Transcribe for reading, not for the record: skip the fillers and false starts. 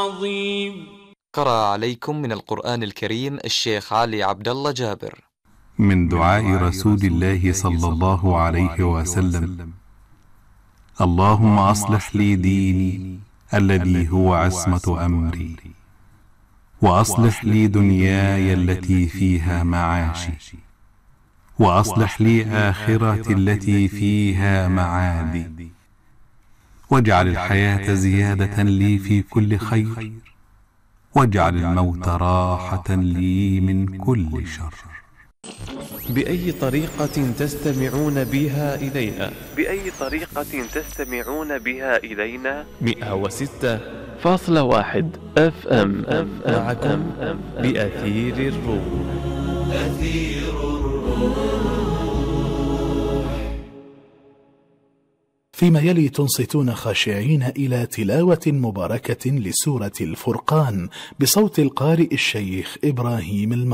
عظيم. قرأ عليكم من القرآن الكريم الشيخ علي عبد الله جابر. من دعاء رسول الله صلى الله عليه وسلم: اللهم أصلح لي ديني الذي هو عصمة أمري، وأصلح لي دنياي التي فيها معاشي، وأصلح لي آخرتي التي فيها معادي، واجعل الحياة زيادة لي في كل خير، واجعل الموت راحة لي من كل شر. بأي طريقة تستمعون بها إلينا؟ 106.1 FM معكم بأثير الروح. فيما يلي تنصتون خاشعين إلى تلاوة مباركة لسورة الفرقان بصوت القارئ الشيخ إبراهيم